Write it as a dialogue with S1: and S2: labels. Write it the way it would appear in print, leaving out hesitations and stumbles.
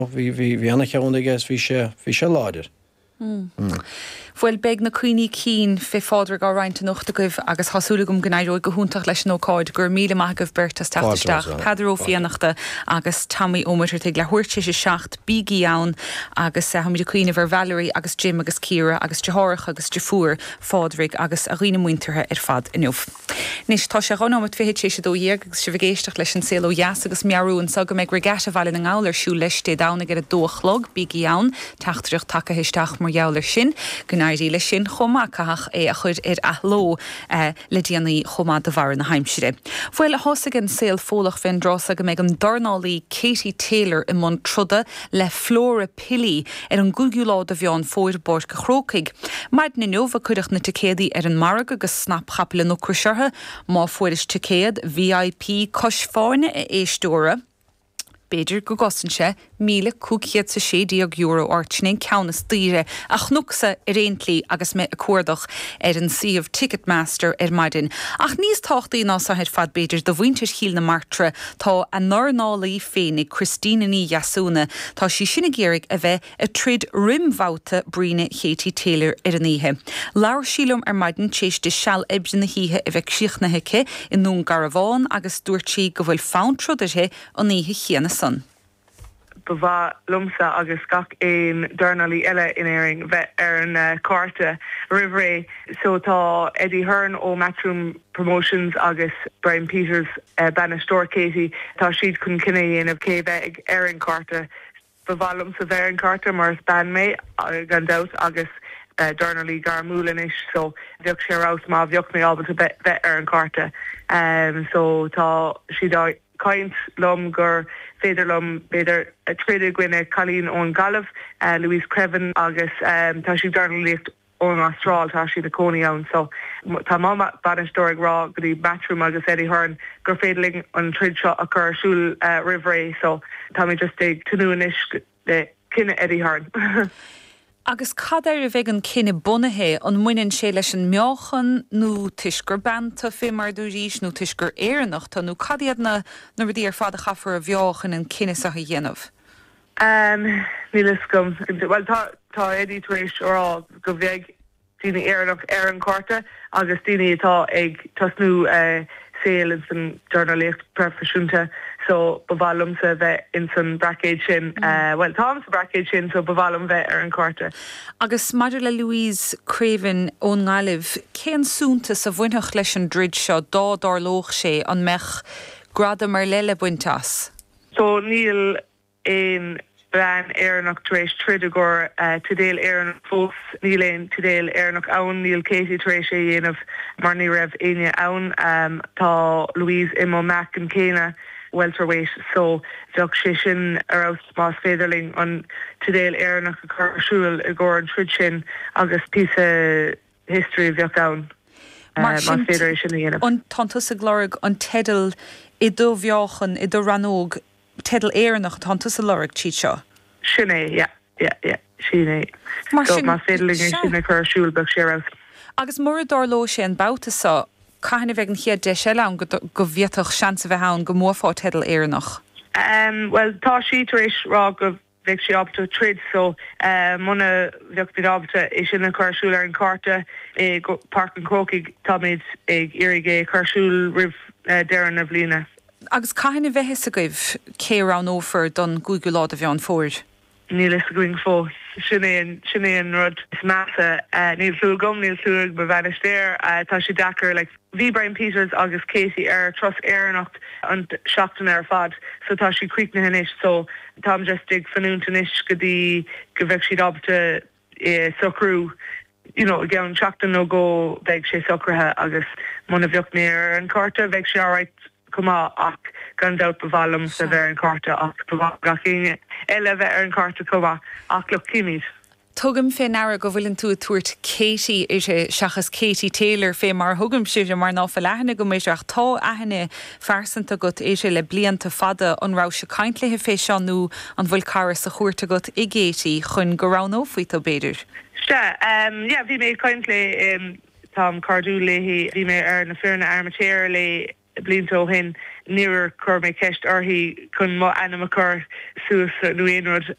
S1: Bhí anna cheanna gas bhí sé láidir.
S2: Bhfuil beag na cuioine cín fé fádra gá roinnta nachta goibh agus hasúlagum gnéiróid go húntaach leis nóáid gur míle maithagah bertas taisteach Pedro fianachta agus Tammy Ómar ag le thuirte sé seacht bíí ann agus haid cuioine bhar Valerie agus Jim agus Ciara agus Dethorach agus Defuair fádraigh agus a riine muintethe ar fad inniuh. Nis tá sé gánáid féhéid sé sé dóhéag agus si bhgéisteach leis an céó jaas agus mearún sagam ag regatta bhile an gáir siú leis té dána gur a dóchlog bíí ann teachtarach takeisteach mar jouler sin gnáirí le sin chomá caach é a chud ar athló le déanaí chomá de bhar na heimsire. Bhfuil a thosaigh an saoil fólach fin drosa go méid an darnálaí Katie Taylor i món truda le Flora Pilley ar an gúgiúlá a bheán fóir bord go chrócaig. Maid na nuomh chuideach na ticéadaí ar an marag agus snap chapla nó cruisiartha má fuiris ticéad VIP cosfáine a éistóra. Beidir go gosanse €1,200 ortnain ceannas tíre a chnúsa ar réontlí agus me a cuardach ar an Sea of Ticketmaster ar maidin. Ach níos táchtaí ná sa fad beidir do bhaintir híl na martra tá an nornálaí féinnig Christina ní Jasúna tá sí sinna géirigh a bheith a trid rimhváta bríne Katie Taylor ar an ihe. Lair sílumm ar maidin tééis de seall ebrin na híthe a bheith siochnathe in nún Garabháin agus dúirtí go bhfuil fántrudathe an ihe chéana san.
S3: Bava lumsa agus gach ein darnali ella in airing vet an carta Rivray so tá Eddie Hearn ó Matchroom Promotions agus Brian Peters Banastor Katie tá siad chun cinnéon of céve airing carta bava lumsa airing carta mars ban mé gandát agus darnali gar múlanish so bheoh sé rás má bheoh mé alba vet airing carta so tá siad kaint lom gur féidir lom beidir tréide gwine Colleen ón Galah, Louise Creven agus tá si darnalíocht ón Austráil tá si de cónaí ann so tá má banistóigh rá go dtí Matchroom agus Eddie Hearn gur féidirling an trid seo a chur siúil Rivray so tá mé just ag tunúis de cinenne Eddie Hearn.
S2: Agus cad ar a bheith an cinenne bunathe an muinen sé leis an meochan nó tuisgur banta fé mar dú ríis nó tuisgur éannach tá nó cadiad na bhdí ar fád a chafar a bheochan an cinenne sa dhéanamh.
S3: Nílas gom well tá Eddie tuéis orá go bheith tíine éannach ar an carta agus tíine atá ag tasnú saoil in san journalist profisiúnta so bavalum sa bheith in san bracéid sin well Tom sa bracéid sin so bavalum bheith ar an carta.
S2: Agus maidir le Louise Craven ón Gaillimh cén súnta sa bhainteach leis an drid seo dá-darlóch sé an mech grada mar leile buintas.
S3: So níl ein bran éannach tuéis tridagor tudéil éannach fós níl éon tudéil éannach ann níl Katie tuéis sé dhéanamh mar ní raibh aine ann tá Louise Immo Mac an céine welterweight so bheoh sé sin ar más féidirling an tudéil éannach a chuirsúil i gcóir an trid sin agus písa history bheoh ann más féidir sin dhéanamh.
S2: An tantas a glórig an tedal I do bheochan I do ranóg tedal éannach tantas a lorg tí seo.
S3: Sinné, sinné. Má féidirling sinna chuirsúil bheoh sé raibh.
S2: Agus mór darló sé an boutasá Cahanna bheith an chiad de se an go bhíoch seansa bheith ann go mórfá tedal éannach.
S3: Well tá sí éis rá go bheith sé abta trid so muna bheoh bid abta é sinna chuirsúil ar an carta ag Park an Crocaigh táid ag irigé chuirsúil rih dean na bblina.
S2: Agus cahanna bheithes a goibh cérán ófar don gúgulá a bheán fóir.
S3: Níl is going fó sinné an rud is massa níl flú gom níl flúg be bhanistéir tá si dachar like bhí Brian Peters agus Katie ar tros éannacht an seachtain ar fad so tá si cuiic na hinis so tám just ag fanúntanis go dtí go bheith siad abta socrú gan seachtain nó go bheith sé socrtha agus muna bheoh níar an carta bheith sé áráit cumá ach gandát bavalum sa bheith an carta ach gachéine eile bheith ar an carta cumá ach le cimid.
S2: Tugam fé nára go bhfuiln tú a tuairt Katie seachas Katie Taylor fé mar thugam siúte mar ná lehanana go méideach tá ahanana fearsanta go éisi le blianta fada anrá se caiintlethe fé seanú an bhfuil cara sa chuirta go I géiti chun go ránó faoit beidir.
S3: Bhí mé caiintle tám cardú léhí bhí mé ar na fearna armatéir le blintó hin nearer chur mé ceist orthaí chun má anam a chur suas nuaonrod